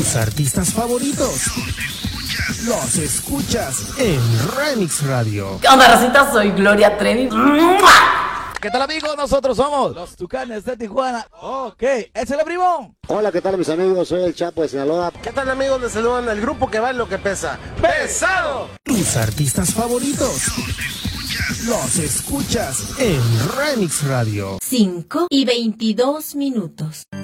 Tus artistas favoritos los escuchas en Remix Radio. ¿Qué onda, racita? Soy Gloria Trevi. ¿Qué tal, amigos? Nosotros somos los Tucanes de Tijuana. Ok, ese es el primo. Hola, ¿qué tal, mis amigos? Soy el Chapo de Sinaloa. ¿Qué tal, amigos? Les saludan el grupo que vale lo que pesa. ¡Pesado! Tus artistas favoritos los escuchas en Remix Radio. 5:22.